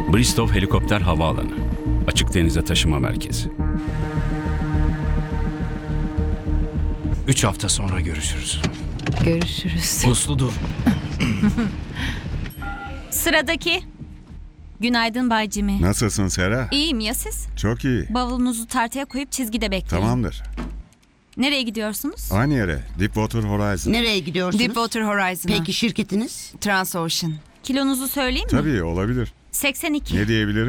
Bristow Helikopter Havaalanı. Açık denize taşıma merkezi. 3 hafta sonra görüşürüz. Görüşürüz. Uslu dur. Sıradaki. Günaydın Bay Jimmy. Nasılsın Sera? İyiyim ya siz? Çok iyi. Bavulunuzu tartıya koyup çizgide bekleyin. Tamamdır. Nereye gidiyorsunuz? Aynı yere. Deepwater Horizon. Nereye gidiyorsunuz? Deepwater Horizon'a. Peki şirketiniz? Transocean. Kilonuzu söyleyeyim mi? Tabii olabilir. 82. Ne diyebilirim?